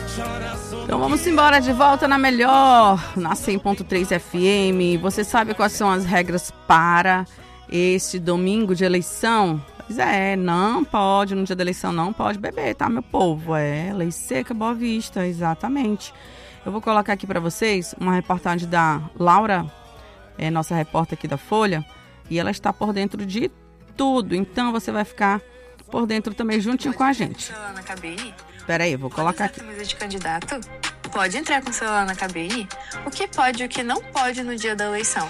Então vamos embora, de volta na melhor, na 100.3 FM. Você sabe quais são as regras para este domingo de eleição? Pois é, não pode, no dia da eleição não pode beber, tá, meu povo? É, lei seca, Boa Vista, exatamente. Eu vou colocar aqui para vocês uma reportagem da Laura, nossa repórter aqui da Folha, e ela está por dentro de tudo, então você vai ficar por dentro também juntinho com a gente. Na cabine? Espera aí, vou colocar aqui. Camisa de candidato? Pode entrar com o celular na cabine? O que pode e o que não pode no dia da eleição?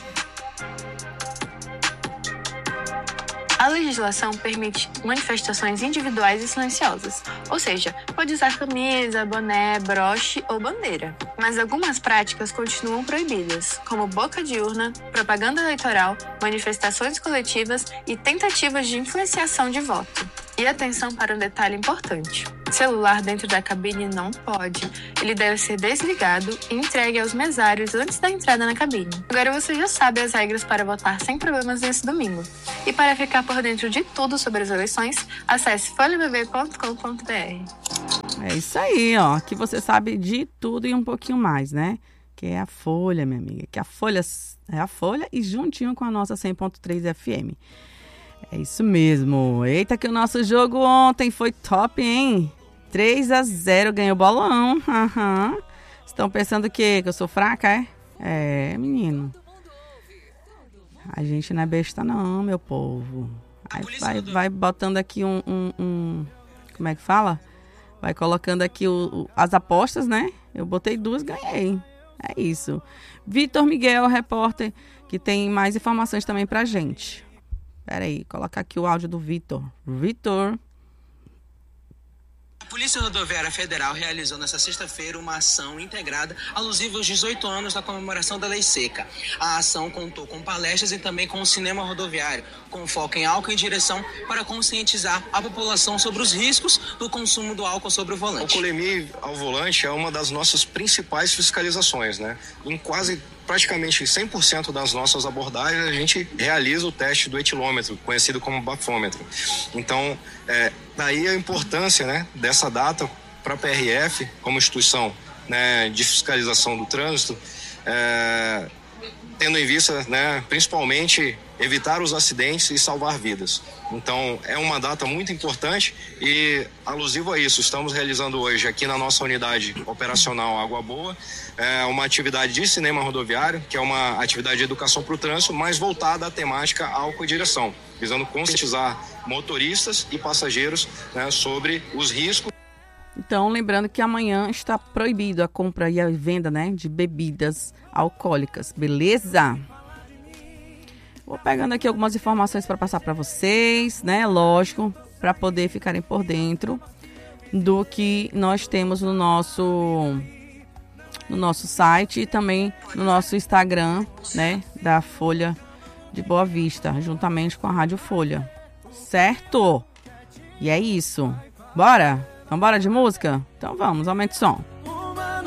A legislação permite manifestações individuais e silenciosas, ou seja, pode usar camisa, boné, broche ou bandeira. Mas algumas práticas continuam proibidas, como boca de urna, propaganda eleitoral, manifestações coletivas e tentativas de influenciação de voto. E atenção para um detalhe importante. Celular dentro da cabine não pode. Ele deve ser desligado e entregue aos mesários antes da entrada na cabine. Agora você já sabe as regras para votar sem problemas nesse domingo. E para ficar por dentro de tudo sobre as eleições, acesse folhabb.com.br. É isso aí, ó. Que você sabe de tudo e um pouquinho mais, né? Que é a Folha, minha amiga. Que a Folha é a Folha e juntinho com a nossa 100.3 FM. É isso mesmo. Eita, que o nosso jogo ontem foi top, hein? 3-0, ganhou bolão. Uhum. Estão pensando o quê? Que eu sou fraca, é? É, menino. A gente não é besta não, meu povo. Aí vai botando aqui um... Como é que fala? Vai colocando aqui as apostas, né? Eu botei 2, ganhei. É isso. Vitor Miguel, repórter, que tem mais informações também pra gente. Pera aí, colocar aqui o áudio do Vitor. Vitor. A Polícia Rodoviária Federal realizou nesta sexta-feira uma ação integrada alusiva aos 18 anos da comemoração da Lei Seca. A ação contou com palestras e também com o cinema rodoviário, com foco em álcool em direção para conscientizar a população sobre os riscos do consumo do álcool sobre o volante. A alcoolemia ao volante é uma das nossas principais fiscalizações, né? Em praticamente 100% das nossas abordagens, a gente realiza o teste do etilômetro, conhecido como bafômetro. Então, daí a importância, né, dessa data para a PRF, como instituição, né, de fiscalização do trânsito, tendo em vista, né, principalmente evitar os acidentes e salvar vidas. Então, é uma data muito importante e, alusivo a isso, estamos realizando hoje aqui na nossa unidade operacional Água Boa, uma atividade de cinema rodoviário, que é uma atividade de educação para o trânsito, mas voltada à temática álcool e direção, visando conscientizar motoristas e passageiros, né, sobre os riscos. Então, lembrando que amanhã está proibido a compra e a venda, né, de bebidas alcoólicas, beleza? Vou pegando aqui algumas informações para passar para vocês, né? Lógico, para poder ficarem por dentro do que nós temos no nosso site e também no nosso Instagram, né? Da Folha de Boa Vista, juntamente com a Rádio Folha. Certo? E é isso. Bora? Vamos embora de música? Então vamos, aumente o som.